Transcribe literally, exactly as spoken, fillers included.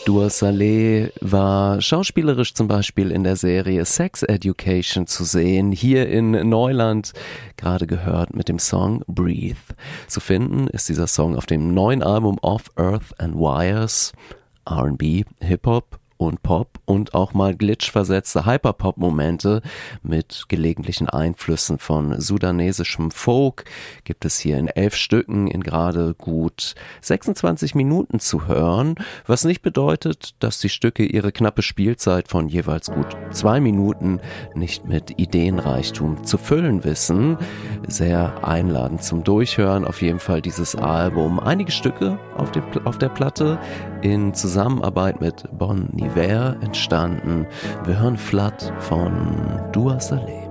Dua Saleh war schauspielerisch zum Beispiel in der Serie Sex Education zu sehen, hier in Neuland, gerade gehört mit dem Song Breathe. Zu finden ist dieser Song auf dem neuen Album Off Earth and Wires, R and B, Hip-Hop und Pop und auch mal glitchversetzte Hyperpop-Momente mit gelegentlichen Einflüssen von sudanesischem Folk gibt es hier in elf Stücken in gerade gut sechsundzwanzig Minuten zu hören, was nicht bedeutet, dass die Stücke ihre knappe Spielzeit von jeweils gut zwei Minuten nicht mit Ideenreichtum zu füllen wissen. Sehr einladend zum Durchhören, auf jeden Fall dieses Album. Einige Stücke auf, dem, auf der Platte in Zusammenarbeit mit Bon Iver entstanden. Wir hören Flat von Dua Saleh.